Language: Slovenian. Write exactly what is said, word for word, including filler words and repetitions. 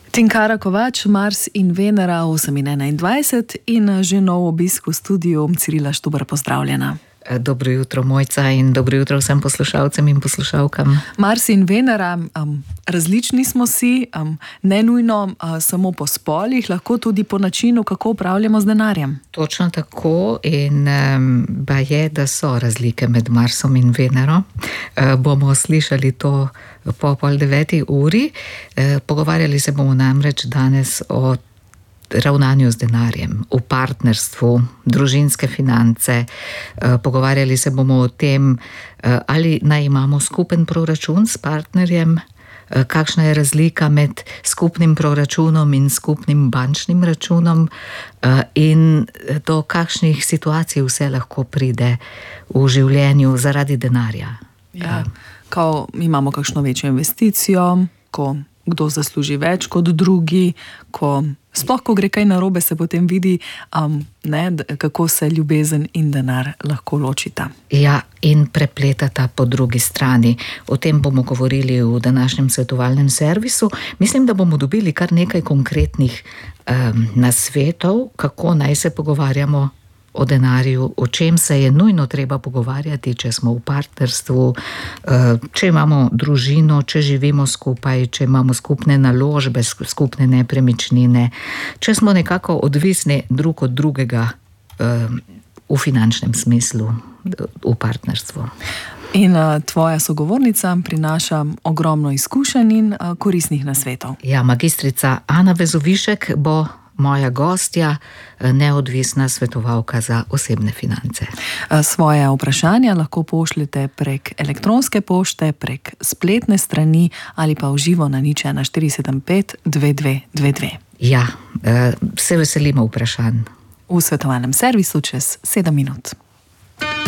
Tinkara Kovač, Mars in Venera osem in enaindvajset in že nov obisk v studiu. Cirila Štuber, pozdravljena. Dobro jutro, Mojca, in dobro jutro vsem poslušalcem in poslušalkam. Mars in Venera, um, različni smo si, um, ne nujno uh, samo po spolih, lahko tudi po načinu, kako upravljamo z denarjem. Točno tako, in um, ba je, da so razlike med Marsom in Venero. Uh, bomo slišali to po pol deveti uri. Uh, pogovarjali se bomo namreč danes o ravnanju z denarjem, v partnerstvu, družinske finance. Pogovarjali se bomo o tem, ali naj imamo skupen proračun s partnerjem, kakšna je razlika med skupnim proračunom in skupnim bančnim računom in do kakšnih situacij vse lahko pride v življenju zaradi denarja. Ja, ko imamo kakšno večjo investicijo, ko kdo zasluži več kot drugi, ko sploh, ko gre kaj narobe, se potem vidi, um, ne, kako se ljubezen in denar lahko ločita. Ja, in prepletata po drugi strani. O tem bomo govorili v današnjem svetovalnem servisu. Mislim, da bomo dobili kar nekaj konkretnih um, nasvetov, kako naj se pogovarjamo o denarju, o čem se je nujno treba pogovarjati, če smo v partnerstvu, če imamo družino, če živimo skupaj, če imamo skupne naložbe, skupne nepremičnine, če smo nekako odvisni drug od drugega v finančnem smislu v partnerstvu. In tvoja sogovornica prinaša ogromno izkušenj in koristnih nasvetov. Ja, magistrica Ana Vezovišek bo moja gostja, neodvisna svetovalka za osebne finance. Svoje vprašanja lahko pošljete prek elektronske pošte, prek spletne strani ali pa v živo na nič ena štiri sedem pet dve dve dve dve. Ja, se veselimo vprašanj. V svetovalnem servisu čez sedem minut.